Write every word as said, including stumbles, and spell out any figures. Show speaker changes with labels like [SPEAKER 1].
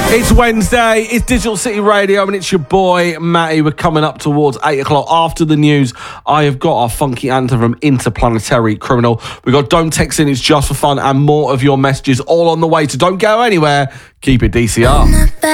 [SPEAKER 1] It's Wednesday, it's Digital City Radio, and it's your boy, Matty. We're coming up towards eight o'clock. After the news, I have got our funky anthem from Interplanetary Criminal. We've got Don't Text In, It's Just For Fun, and more of your messages all on the way. So don't go anywhere. Keep it D C R.